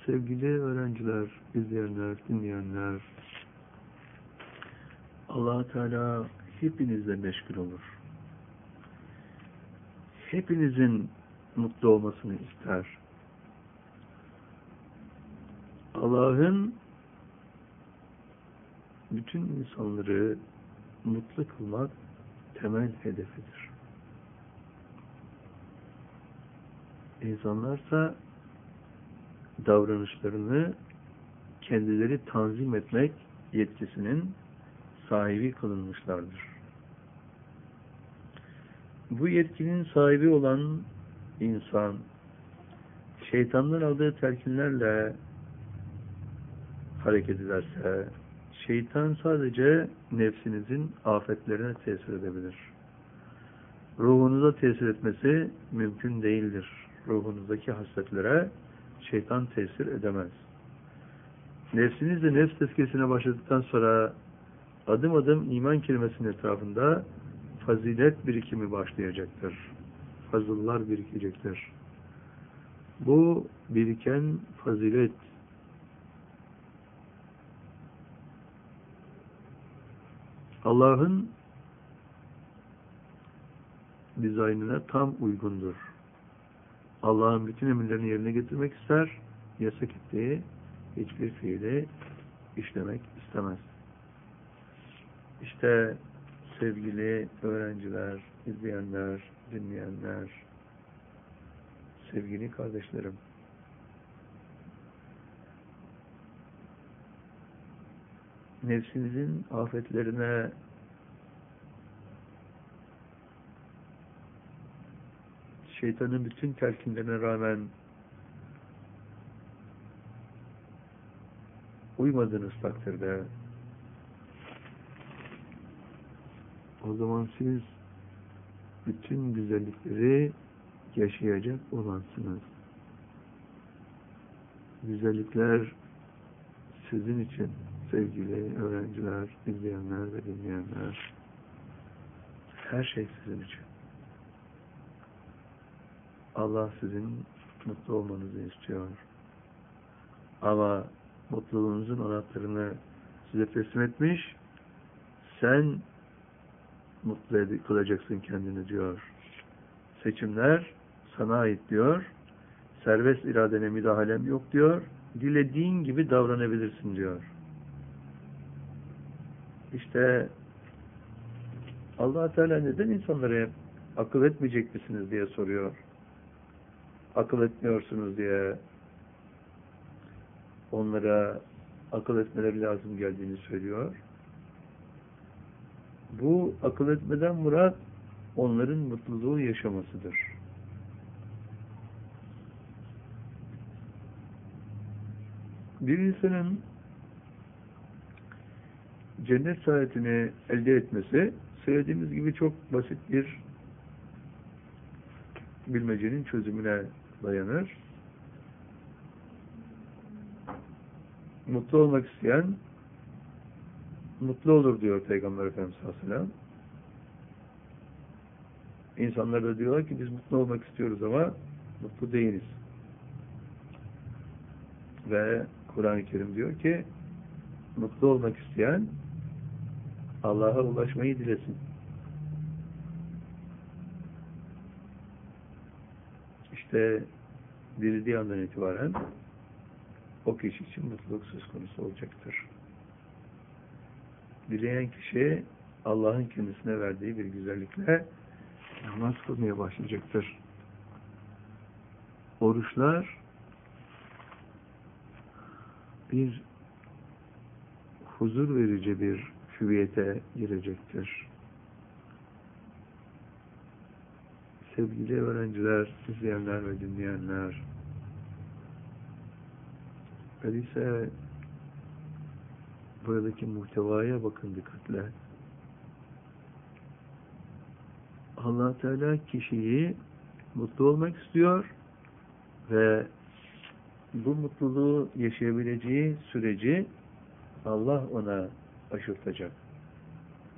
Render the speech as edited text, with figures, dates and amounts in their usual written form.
Sevgili öğrenciler, izleyenler, dinleyenler, Allah Teala hepinizle meşgul olur. Hepinizin mutlu olmasını ister. Allah'ın bütün insanları mutlu kılmak temel hedefidir. İnsanlarsa davranışlarını kendileri tanzim etmek yetkisinin sahibi kılınmışlardır. Bu yetkinin sahibi olan insan, şeytandan aldığı telkinlerle hareket ederse, şeytan sadece nefsinizin afetlerine tesir edebilir. Ruhunuza tesir etmesi mümkün değildir. Ruhunuzdaki hasletlere şeytan tesir edemez. Nefsinizle nefs tezkiyesine başladıktan sonra adım adım iman kelimesinin etrafında fazilet birikimi başlayacaktır. Fazıllar birikecektir. Bu biriken fazilet Allah'ın dizaynına tam uygundur. Allah'ın bütün emirlerini yerine getirmek ister, yasak ettiği hiçbir fiili işlemek istemez. İşte sevgili öğrenciler, izleyenler, dinleyenler, sevgili kardeşlerim, nefsinizin afetlerine şeytanın bütün telkinlerine rağmen uymadığınız takdirde o zaman siz bütün güzellikleri yaşayacak olansınız. Güzellikler sizin için sevgili öğrenciler, izleyenler ve dinleyenler. Her şey sizin için. Allah sizin mutlu olmanızı istiyor. Ama mutluluğunuzun anahtarını size teslim etmiş. Sen mutlu kılacaksın kendini diyor. Seçimler sana ait diyor. Serbest iradene müdahalem yok diyor. Dilediğin gibi davranabilirsin diyor. İşte Allah Teala neden insanlara akıl etmeyecek misiniz diye soruyor. Akıl etmiyorsunuz diye onlara akıl etmeleri lazım geldiğini söylüyor. Bu akıl etmeden murat onların mutluluğu yaşamasıdır. Bir insanın cennet saadetini elde etmesi söylediğimiz gibi çok basit bir bilmecenin çözümüne dayanır. Mutlu olmak isteyen mutlu olur diyor Peygamber Efendimiz sallallahu aleyhi ve sellem. İnsanlar da diyorlar ki biz mutlu olmak istiyoruz ama mutlu değiliz. Ve Kur'an-ı Kerim diyor ki mutlu olmak isteyen Allah'a ulaşmayı dilesin. İşte dirildiği andan itibaren o kişi için mutluluk söz konusu olacaktır. Dileyen kişi Allah'ın kendisine verdiği bir güzellikle namaz kılmaya başlayacaktır. Oruçlar bir huzur verici bir hüviyete girecektir. Sevgili öğrenciler, izleyenler ve dinleyenler, öyleyse buradaki muhtevaya bakın dikkatle. Allah Teala kişiyi mutlu olmak istiyor ve bu mutluluğu yaşayabileceği süreci Allah ona aşılatacak.